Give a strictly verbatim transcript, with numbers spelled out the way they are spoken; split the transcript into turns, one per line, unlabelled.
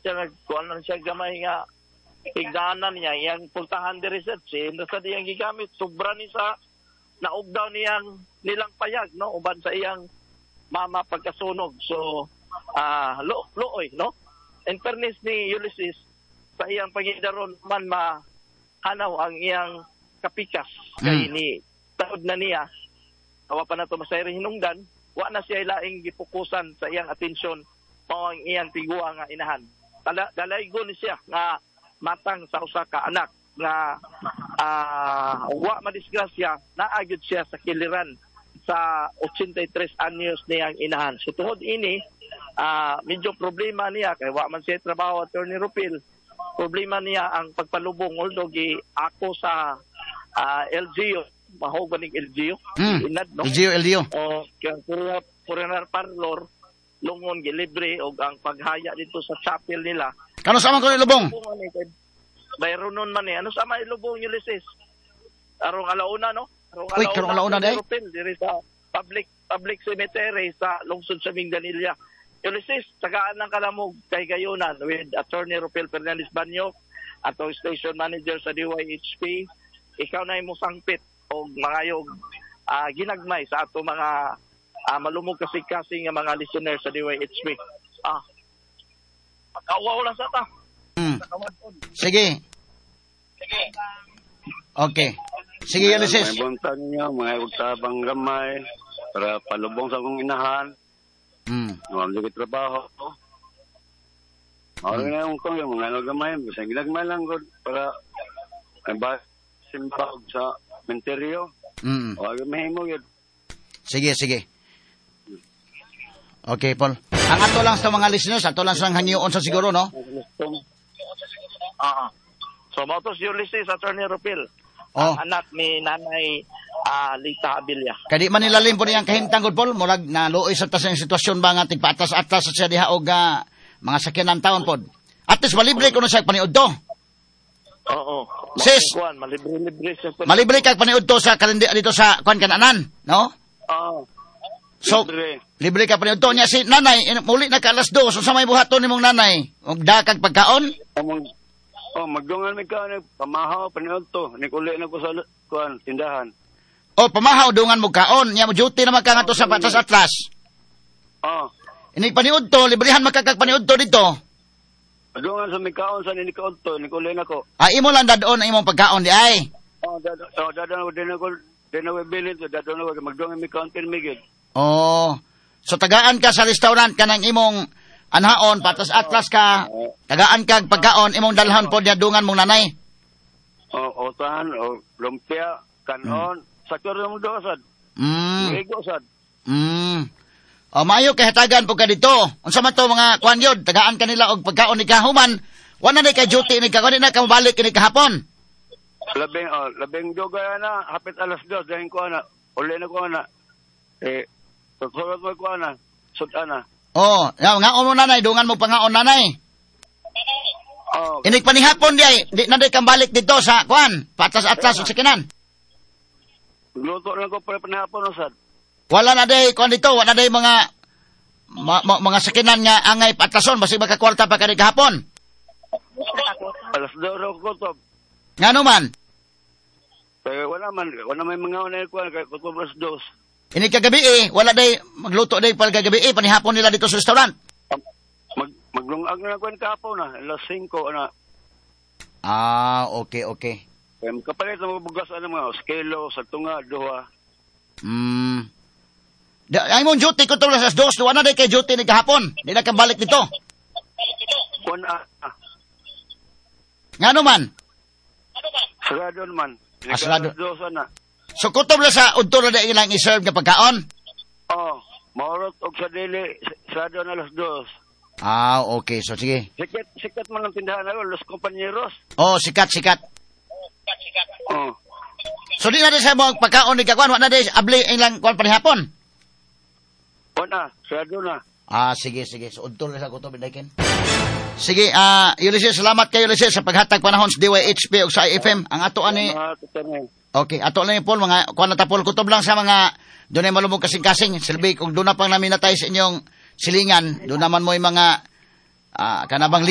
siya nagkuhan na siya gamay nga higdanan niya, iyang pultahan di research, eh, nasa diyang gigamit, sobra ni sa naugdaw niyang nilang payag, no? Uban sa iyang mama pagkasunog. So, ah, uh, lo, looy, no? In fairness ni Ulysses, sa iyang pangidaron man mahanaw ang iyang kapikas, kay
Mm.
ni taod na niya, kawa pa na ito masayri hinungdan, wa na siya ilaing gipukusan sa iyang atensyon mao ang iyang tigwa nga inahan. Tala, dalaygo ni siya nga matang sa usa ka anak nga uh, wa madisgrasya, naagid siya sa kiliran sa eighty-three anyos niyang inahan. So tungod ini, uh, medyo problema niya kay wa man siya trabaho, Attorney Rupil. Problema niya ang pagpalubong, although gi ako sa uh, L G U, mahog ganing L G U,
Mm.
inad, no?
L G U, L G U.
O kaya foreigner parlor, lungon gilibre o ang paghaya dito sa chapel nila.
Kano sa man ko ilubong?
Bayron nun man eh. Ano sa mga ilubong, Ulysses? Arong alauna, no? Arong
Uy, karong alauna, day?
Diri sa public public cemetery sa lungsod sa Mindanilla. Ulysses, tagaan ng kalamog kay Gayunan with Attorney Rupil Fernandez Banyok, atong station manager sa D Y H P. Ikaw na imong sangpit o mangayog uh, ginagmay sa ato mga uh, malumog kasing-kasing nga mga listener sa D Y H P. Ah, pagkawaw lang sa ta.
Mm. Sige.
Sige.
Okay. Sige, Ulysses.
May buntag niya, mga utabang gamay, para palubong sa akong inahan.
Mm.
Mga lagi trabaho. Mga nga yung kong, yung mga gamay, basta ginagmay lang ko para may ba simpag sa menteryo.
Mm.
O, gamay mo yun.
Sige, sige. Okay, Paul. Ang ato lang sa mga listeners, ato lang sa hangyoon sa siguro, no?
Ah. So mo to si Ulysses, Attorney Rupil.
Oh.
Ang anak ni Nanay uh, Lita Abilia.
Kadi man nilalim po niyang kahimtang, good Paul. Murag na luoy sa tas ng sitwasyon ba nga tigpaatas-atas sa siya diha og uh, mga sakyanan taon pod. At least malibre ko na siya paniud to.
Oo.
Sis.
Kuan, malibre-libre siya.
Malibre kag paniud to sa kalendar dito sa kuan kananan, no?
Oo.
So,
Libre.
libre ka paniud to niya si nanay, in- muli na ka alas dos, so sa may buhaton nimong nanay, og dakag pagkaon.
Among Oh, magdungan mi ka ni pamahaw paniod to. Ni uli na ko sa kuan tindahan.
O pamahaw dungan mo kaon, nya mo duty naman ka nga to sa patas atlas.
Oh,
Ini paniud to, librehan makakag paniud to dito.
magdungan sa mikaon sa ni kaon to, ni uli na ko.
Ah, imo lang dadon ang imong pagkaon di ay.
Oh, dad oh, dadan din ako din ako bilin to, dadan ako magdungan mi kaon pin migid.
Oh. So tagaan ka sa restaurant kanang imong anhaon patas atlas ka. Tagaan kag pagkaon imong dalhan pod dungan mong nanay.
Oh, otan, oh, lumpia, kanon, sakto rin mo do sad.
Mm.
Ego sad.
Mm. O maayo kay hatagan po ka dito. Unsa man to mga kuan yun, tagaan kanila og pagkaon ni kahuman. Wala na kay duty ni kagon na ka mabalik ni kahapon.
Labing oh, labing dugay na hapit alas dos dahin ko ana. Uli na ko ana. Eh, pagsulat mo ko ana. Sudan na.
Oh, nga nga mo nanay dungan mo pangaon nanay.
Oh,
Inig pa ni hapon di ay di na di ka balik dito sa kuan, patas atlas sa sakinan.
luto na ko para panahapon sad.
Wala na day kuan dito, wala na day mga ma, ma, mga sakinan nga angay patason basi makakwarta pa kani kahapon.
Alas dos ra ko to.
Ngano man?
Kaya wala man, wala may mga unay ko kay ko alas dos.
Ini kagabi eh, wala day magluto day pag kagabi eh, panihapon nila dito sa restaurant.
Mag maglungag na ko kahapon na, alas cinco na.
Ah, okay, okay.
Kaya kapalit na mabugas ano mga skelo sa tunga duha.
Hmm. Da, ay mong duty ko to sa dos, wala day kay duty ni kahapon. Di na ka balik dito.
Kuan ah.
Ngano man?
Sarado man.
Ah, sarado.
Dos na.
So kutob na sa udto na day ilang i-serve nga pagkaon.
Oh, maurot og sa dili sarado na alas dos.
Ah, okay. So sige.
Sikat sikat man ang tindahan ako, los compañeros.
Oh, sikat, sikat.
Oh.
So di na day sa mga pagkaon ni kakuan, wala na day abli ilang kuan panihapon.
Kuan na, sarado na.
Ah, sige, sige. So udto na sa kutob dayken. Sige, ah, uh, Ulysses, salamat kayo Ulysses sa paghatag panahon sa D Y H P ug sa I F M. Ang ato ani. Okay, ato lang yung Paul, mga kuan na tapol kutob lang sa mga doon ay malumog kasing-kasing. Silbi, kung doon na pang namin natay sa inyong silingan, doon naman mo yung mga uh, kanabang